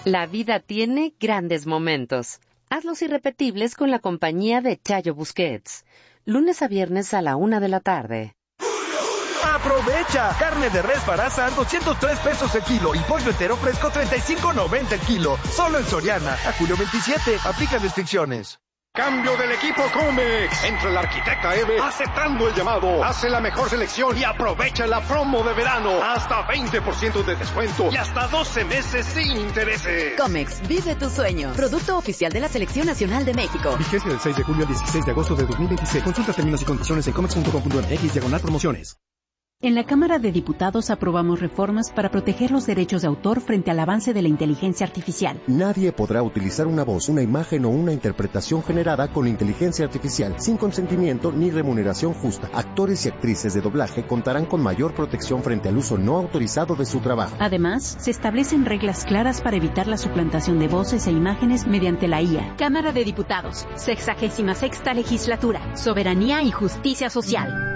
La vida tiene grandes momentos. Hazlos irrepetibles con la compañía de Chayo Busquets. Lunes a viernes a la 1 de la tarde. ¡Aprovecha! Carne de res para asar 203 pesos el kilo y pollo entero fresco 35.90 el kilo. Solo en Soriana. A julio 27. Aplica restricciones. Cambio del equipo Comex. Entra el arquitecta Eve aceptando el llamado. Hace la mejor selección y aprovecha la promo de verano. Hasta 20% de descuento y hasta 12 meses sin intereses. Comex, vive tu sueño. Producto oficial de la Selección Nacional de México. Vigencia del 6 de julio al 16 de agosto de 2026. Consulta términos y condiciones en comex.com.mx/promociones. En la Cámara de Diputados aprobamos reformas para proteger los derechos de autor frente al avance de la inteligencia artificial. Nadie podrá utilizar una voz, una imagen o una interpretación generada con inteligencia artificial sin consentimiento ni remuneración justa. Actores y actrices de doblaje contarán con mayor protección frente al uso no autorizado de su trabajo. Además, se establecen reglas claras para evitar la suplantación de voces e imágenes mediante la IA. Cámara de Diputados, 66ª Legislatura, Soberanía y Justicia Social.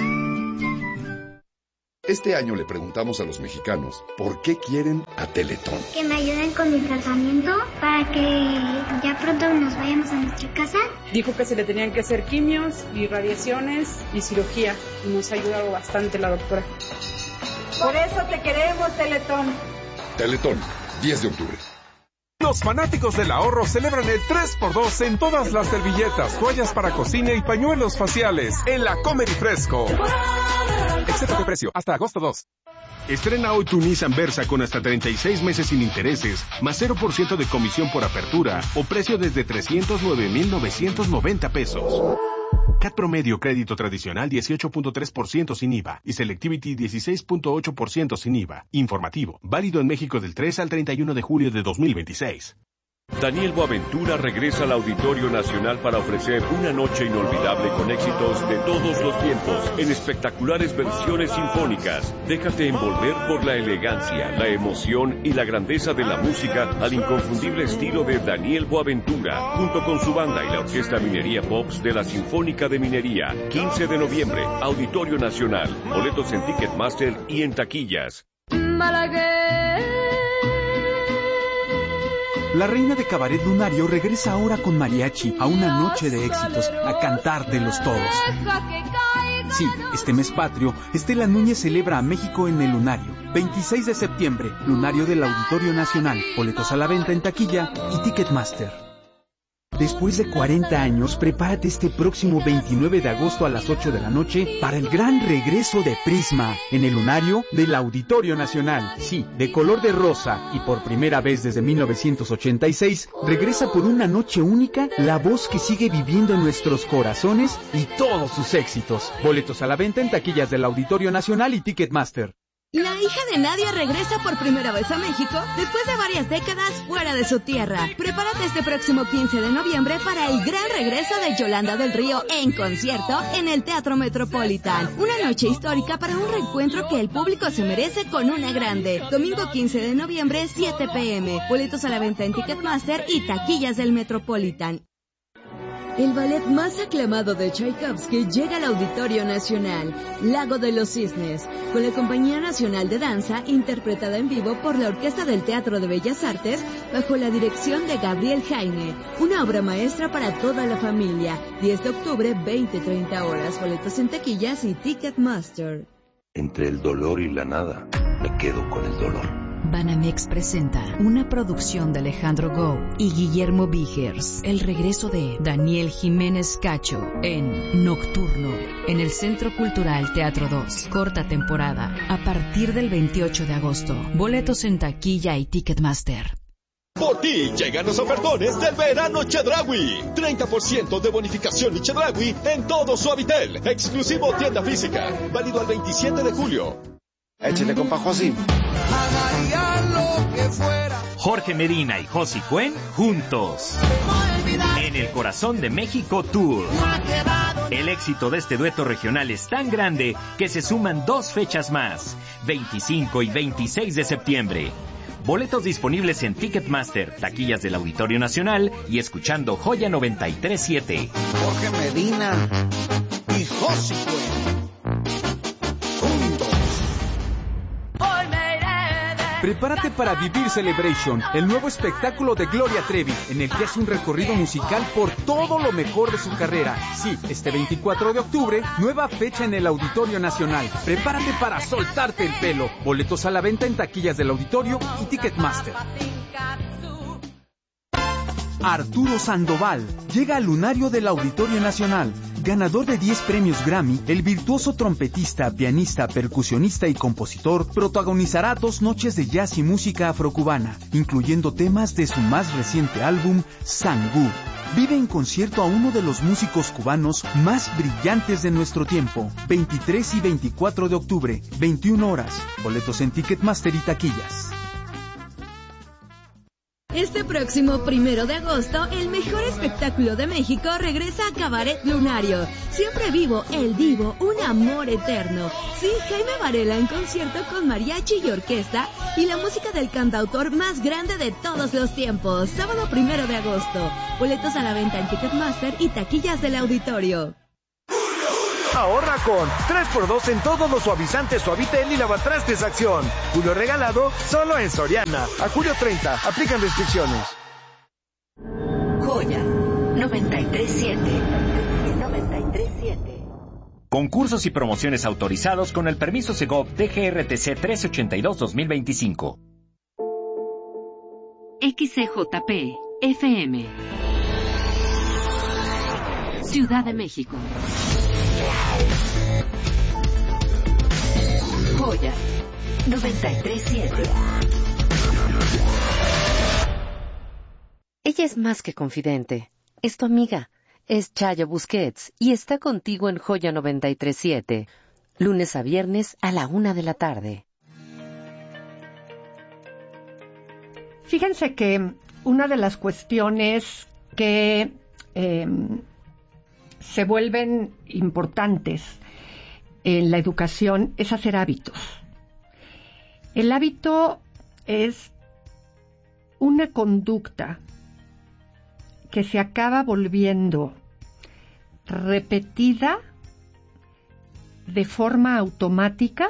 Este año le preguntamos a los mexicanos por qué quieren a Teletón. Que me ayuden con mi tratamiento para que ya pronto nos vayamos a nuestra casa. Dijo que se le tenían que hacer quimios y radiaciones y cirugía. Y nos ha ayudado bastante la doctora. Por eso te queremos, Teletón. Teletón, 10 de octubre. Los fanáticos del ahorro celebran el 3x2 en todas las servilletas, toallas para cocina y pañuelos faciales en la Comer y Fresco. Excepto de precio, hasta agosto 2. Estrena hoy tu Nissan Versa con hasta 36 meses sin intereses, más 0% de comisión por apertura o precio desde 309,990 pesos. CAT promedio crédito tradicional 18.3% sin IVA y Selectivity 16.8% sin IVA. Informativo, válido en México del 3 al 31 de julio de 2026. Daniel Boaventura regresa al Auditorio Nacional para ofrecer una noche inolvidable con éxitos de todos los tiempos en espectaculares versiones sinfónicas. Déjate envolver por la elegancia, la emoción y la grandeza de la música al inconfundible estilo de Daniel Boaventura, junto con su banda y la Orquesta Minería Pops de la Sinfónica de Minería. 15 de noviembre, Auditorio Nacional. Boletos en Ticketmaster y en taquillas. La reina de Cabaret Lunario regresa ahora con mariachi a una noche de éxitos, a cantártelos todos. Sí, este mes patrio, Estela Núñez celebra a México en el Lunario. 26 de septiembre, Lunario del Auditorio Nacional. Boletos a la venta en taquilla y Ticketmaster. Después de 40 años, prepárate este próximo 29 de agosto a las 8 de la noche para el gran regreso de Prisma en el Lunario del Auditorio Nacional. Sí, de color de rosa y por primera vez desde 1986, regresa por una noche única la voz que sigue viviendo en nuestros corazones y todos sus éxitos. Boletos a la venta en taquillas del Auditorio Nacional y Ticketmaster. La hija de Nadia regresa por primera vez a México después de varias décadas fuera de su tierra. Prepárate este próximo 15 de noviembre para el gran regreso de Yolanda del Río en concierto en el Teatro Metropolitan. Una noche histórica para un reencuentro que el público se merece con una grande. Domingo 15 de noviembre, 7 p.m. Boletos a la venta en Ticketmaster y taquillas del Metropolitan. El ballet más aclamado de Tchaikovsky llega al Auditorio Nacional, Lago de los Cisnes, con la Compañía Nacional de Danza, interpretada en vivo por la Orquesta del Teatro de Bellas Artes, bajo la dirección de Gabriel Jaime. Una obra maestra para toda la familia. 10 de octubre, 20-30 horas. Boletos en taquillas y Ticketmaster. Entre el dolor y la nada, me quedo con el dolor. Banamex presenta una producción de Alejandro Gou y Guillermo Vigers, el regreso de Daniel Jiménez Cacho en Nocturno, en el Centro Cultural Teatro 2, corta temporada, a partir del 28 de agosto. Boletos en taquilla y Ticketmaster. Por ti llegan los ofertones del verano Chedraui. 30% de bonificación y Chedraui en todo Suavitel. Exclusivo tienda física. Válido al 27 de julio. Échale, compa Josi. Jorge Medina y Josi Cuen juntos en el Corazón de México Tour. El éxito de este dueto regional es tan grande que se suman 2 fechas más, 25 y 26 de septiembre. Boletos disponibles en Ticketmaster, taquillas del Auditorio Nacional y escuchando Joya 93.7. Jorge Medina y Josi Cuen. Prepárate para vivir Celebration, el nuevo espectáculo de Gloria Trevi, en el que hace un recorrido musical por todo lo mejor de su carrera. Sí, este 24 de octubre, nueva fecha en el Auditorio Nacional. Prepárate para soltarte el pelo. Boletos a la venta en taquillas del auditorio y Ticketmaster. Arturo Sandoval llega al lunario del Auditorio Nacional. Ganador de 10 premios Grammy, el virtuoso trompetista, pianista, percusionista y compositor protagonizará 2 noches de jazz y música afrocubana, incluyendo temas de su más reciente álbum, Sangú. Vive en concierto a uno de los músicos cubanos más brillantes de nuestro tiempo. 23 y 24 de octubre, 21 horas. Boletos en Ticketmaster y taquillas. Este próximo 1 de agosto, el mejor espectáculo de México regresa a Cabaret Lunario. Siempre vivo, el divo, un amor eterno. Sí, Jaime Varela en concierto con mariachi y orquesta y la música del cantautor más grande de todos los tiempos. Sábado 1 de agosto. Boletos a la venta en Ticketmaster y taquillas del auditorio. Ahorra con 3x2 en todos los suavizantes Suavitel y lavatrastes Acción. Julio regalado solo en Soriana. A julio 30. Aplican restricciones. Joya 93.7. 93.7. Concursos y promociones autorizados con el permiso Segov DGRTC 382-2025. XCJP FM Ciudad de México. Joya 93.7. Ella es más que confidente. Es tu amiga. Es Chayo Busquets y está contigo en Joya 93.7. Lunes a viernes a la 1 de la tarde. Fíjense que una de las cuestiones que se vuelven importantes en la educación es hacer hábitos. El hábito es una conducta que se acaba volviendo repetida de forma automática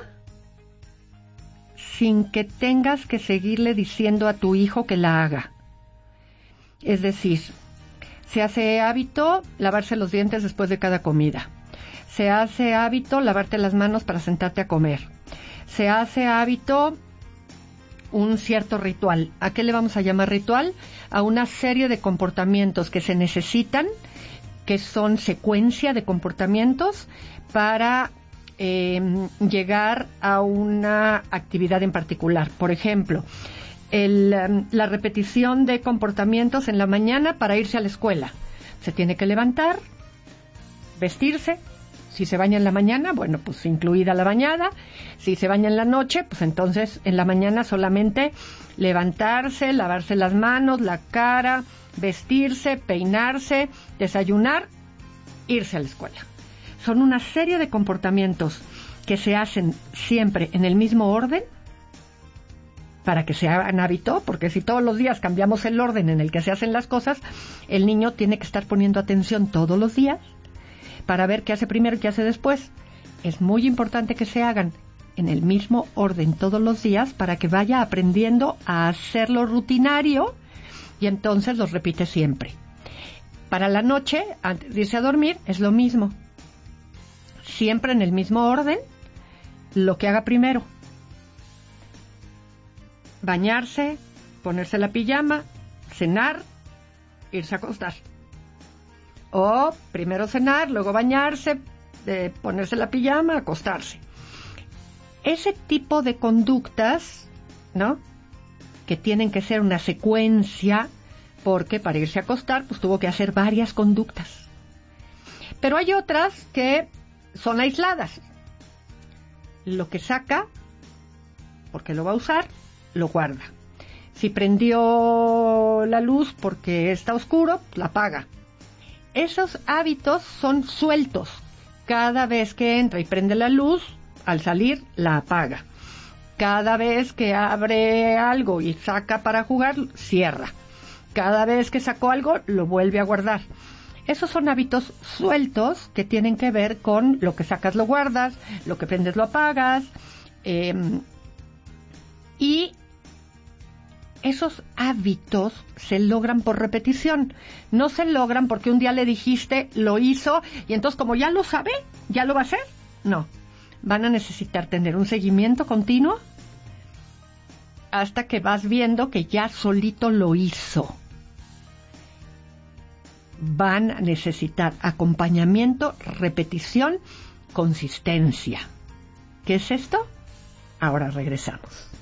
sin que tengas que seguirle diciendo a tu hijo que la haga. Es decir, se hace hábito lavarse los dientes después de cada comida. Se hace hábito lavarte las manos para sentarte a comer. Se hace hábito un cierto ritual. ¿A qué le vamos a llamar ritual? A una serie de comportamientos que se necesitan, que son secuencia de comportamientos para llegar a una actividad en particular. Por ejemplo, la repetición de comportamientos en la mañana para irse a la escuela. Se tiene que levantar, vestirse. Si se baña en la mañana, bueno, pues incluida la bañada. Si se baña en la noche, pues entonces en la mañana solamente levantarse, lavarse las manos, la cara, vestirse, peinarse, desayunar, irse a la escuela. Son una serie de comportamientos que se hacen siempre en el mismo orden para que se hagan hábito, porque si todos los días cambiamos el orden en el que se hacen las cosas, el niño tiene que estar poniendo atención todos los días para ver qué hace primero y qué hace después. Es muy importante que se hagan en el mismo orden todos los días para que vaya aprendiendo a hacerlo rutinario y entonces los repite siempre. Para la noche, antes de irse a dormir, es lo mismo. Siempre en el mismo orden, lo que haga primero. Bañarse, ponerse la pijama, cenar, irse a acostar. O primero cenar, luego bañarse, ponerse la pijama, acostarse. Ese tipo de conductas, ¿no?, que tienen que ser una secuencia, porque para irse a acostar, pues tuvo que hacer varias conductas. Pero hay otras que son aisladas. Lo que saca, porque lo va a usar, lo guarda. Si prendió la luz porque está oscuro, la apaga. Esos hábitos son sueltos. Cada vez que entra y prende la luz, al salir, la apaga. Cada vez que abre algo y saca para jugar, cierra. Cada vez que sacó algo, lo vuelve a guardar. Esos son hábitos sueltos que tienen que ver con lo que sacas lo guardas, lo que prendes lo apagas. Y esos hábitos se logran por repetición. No se logran porque un día le dijiste, lo hizo, y entonces como ya lo sabe, ya lo va a hacer. No. Van a necesitar tener un seguimiento continuo hasta que vas viendo que ya solito lo hizo. Van a necesitar acompañamiento, repetición, consistencia. ¿Qué es esto? Ahora regresamos.